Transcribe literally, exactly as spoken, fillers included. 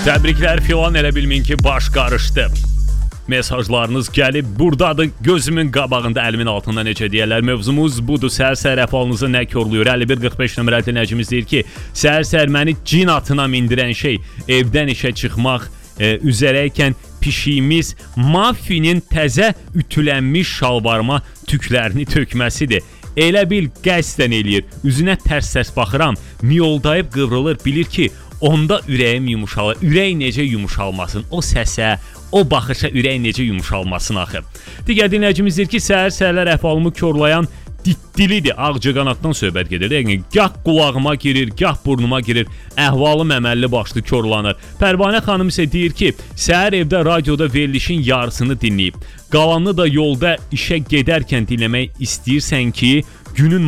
Təbriklər filan, elə bilmin ki, baş qarışdı. Mesajlarınız gəlib buradadır, gözümün qabağında, əlimin altında, necə deyərlər. Mövzumuz budur, səhər-səhər əhvalınızı nə körlüyor? əlli bir qırx beş nömrəli dinləyicimiz deyir ki, səhər-səhər məni cin atına mindirən şey evdən işə çıxmaq e, üzərəykən pişiyimiz Maffinin təzə ütülənmiş şalvarıma tüklərini tökməsidir. Elə bil qəsdən eləyir, üzünə tərs-tərs baxıram, miyoldayıb qıvrılır, bilir ki, onda ürəyim yumuşalır. Ürək necə yumuşalmasın? O səsə, o baxışa ürək necə yumuşalmasın axı? Digər dinləyicimiz deyir ki, səhər-səhərlər əhvalımı körlayan ditdilidir, ağcaqanaddan söhbət gedir. Yəni, gah qulağıma girir, gah burnuma girir, əhvalım əməlli başlı körlanır. Pərvanə xanım isə deyir ki, səhər evdə radioda verilişin yarısını dinləyib. Qalanını da yolda işə gedərkən dinləmək istəyirsən ki, günün